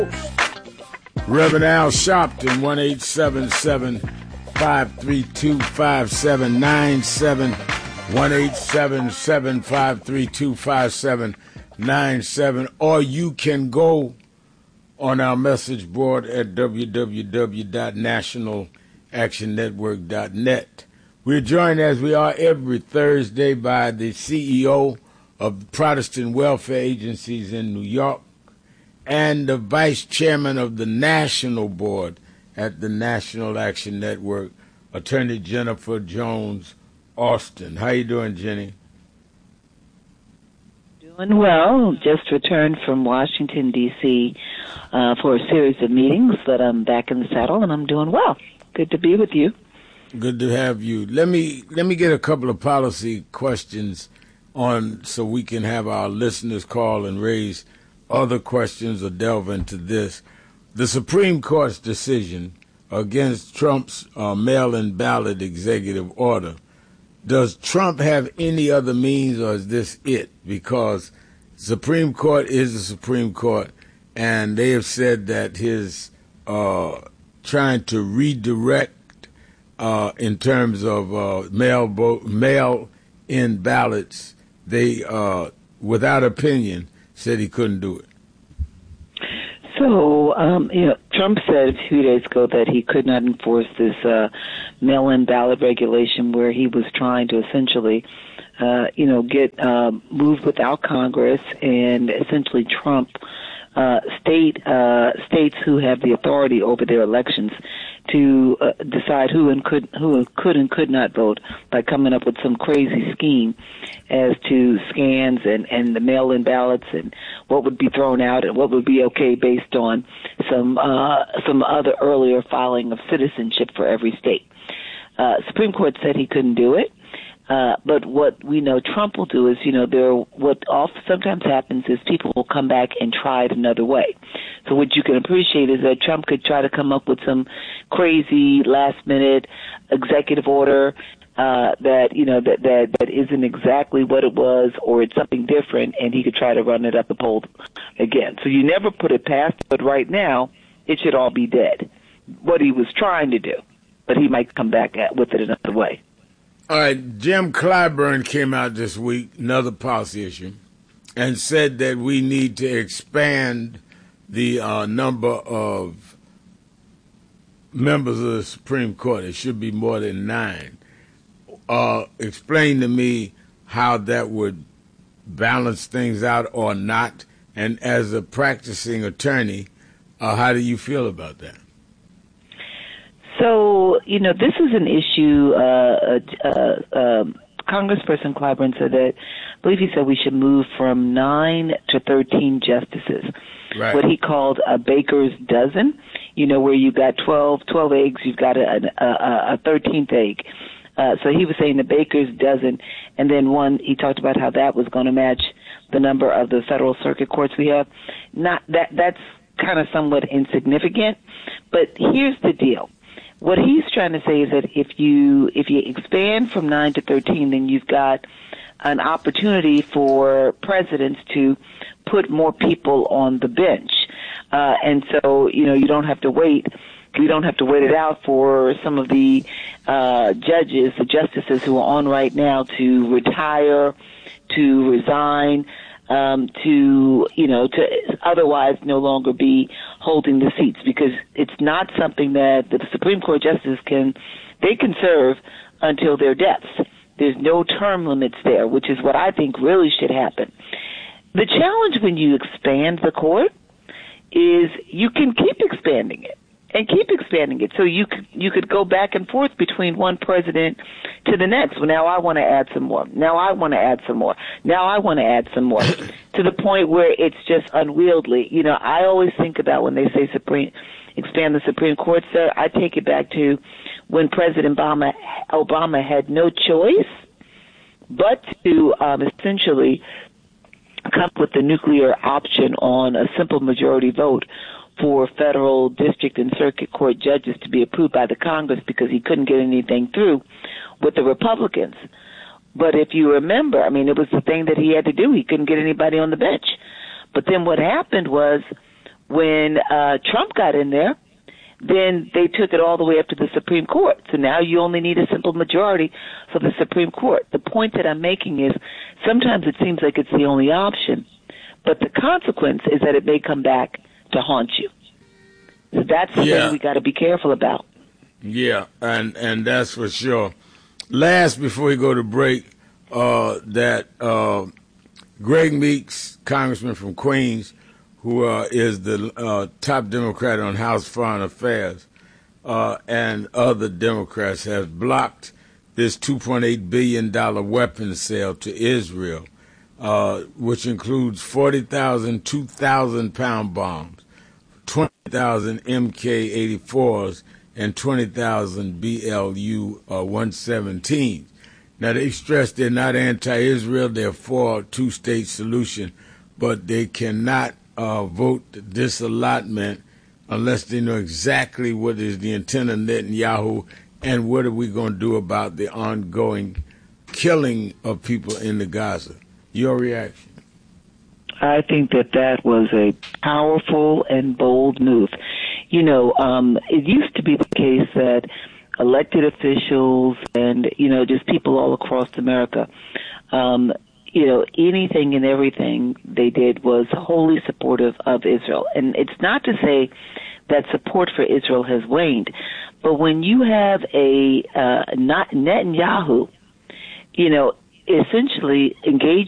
Reverend Al Sharpton, 1-877-532-5797, 1-877-532-5797, or you can go on our message board at www.nationalactionnetwork.net. We're joined, as we are every Thursday, by the CEO of Protestant Welfare Agencies in New York and the Vice Chairman of the National Board at the National Action Network, Attorney Jennifer Jones Austin. How you doing, Jenny? Doing well. Just returned from Washington, D.C. For a series of meetings, but I'm back in the saddle, and I'm doing well. Good to be with you. Good to have you. Let me get a couple of policy questions on so we can have our listeners call and raise other questions or delve into this. The Supreme Court's decision against Trump's mail-in ballot executive order. Does Trump have any other means, or is this it? Because the Supreme Court is the Supreme Court, and they have said that his trying to redirect in terms of mail-in ballots, they, without opinion, said he couldn't do it. So, Trump said a few days ago that he could not enforce this mail-in ballot regulation where he was trying to essentially, get moved without Congress and essentially trump states who have the authority over their elections to decide who could and could not vote by coming up with some crazy scheme as to scans and the mail-in ballots and what would be thrown out and what would be okay based on some other earlier filing of citizenship for every state. Supreme Court said he couldn't do it. But what we know Trump will do is, what sometimes happens is people will come back and try it another way. So what you can appreciate is that Trump could try to come up with some crazy last-minute executive order that isn't exactly what it was, or it's something different, and he could try to run it up the pole again. So you never put it past, but right now it should all be dead. What he was trying to do, but he might come back with it another way. All right, Jim Clyburn came out this week, another policy issue, and said that we need to expand the number of members of the Supreme Court. It should be more than 9. Explain to me how that would balance things out or not, and as a practicing attorney, how do you feel about that? So, this is an issue. Congressperson Clyburn said that, I believe he said we should move from 9 to 13 justices. Right. What he called a baker's dozen, where you got 12 eggs, you've got a 13th egg. So he was saying the baker's dozen, and then he talked about how that was going to match the number of the federal circuit courts we have. That's kind of somewhat insignificant, but here's the deal. What he's trying to say is that if you expand from 9 to 13, then you've got an opportunity for presidents to put more people on the bench. And so, you don't have to wait. We don't have to wait it out for some of the judges, the justices who are on right now to retire, to resign, to otherwise no longer be holding the seats, because it's not something that the Supreme Court justices can serve until their deaths. There's no term limits there, which is what I think really should happen. The challenge when you expand the court is you can keep expanding it. And keep expanding it. So you could go back and forth between one president to the next. Well, now I want to add some more. Now I want to add some more. Now I want to add some more. To the point where it's just unwieldy. I always think about when they say expand the Supreme Court, sir, I take it back to when President Obama had no choice but to essentially come up with the nuclear option on a simple majority vote for federal district and circuit court judges to be approved by the Congress, because he couldn't get anything through with the Republicans. But if you remember, it was the thing that he had to do. He couldn't get anybody on the bench. But then what happened was When Trump got in there, then they took it all the way up to the Supreme Court. So now you only need a simple majority for the Supreme Court. The point that I'm making is sometimes it seems like it's the only option, but the consequence is that it may come back to haunt you. So that's the thing we got to be careful about. Yeah, and that's for sure. Last, before we go to break, Greg Meeks, Congressman from Queens, who is the top Democrat on House Foreign Affairs, and other Democrats, have blocked this $2.8 billion weapons sale to Israel, which includes 40,000 2,000-pound bombs, 20,000 MK-84s, and 20,000 BLU-117s. Now, they stress they're not anti-Israel. They're for a two-state solution, but they cannot vote disallotment unless they know exactly what is the intent of Netanyahu and what are we going to do about the ongoing killing of people in the Gaza. Your reaction? I think that was a powerful and bold move. You know, it used to be the case that elected officials and, you know, just people all across America, you know, anything and everything they did was wholly supportive of Israel. And it's not to say that support for Israel has waned, but when you have a Netanyahu, you know, essentially engaging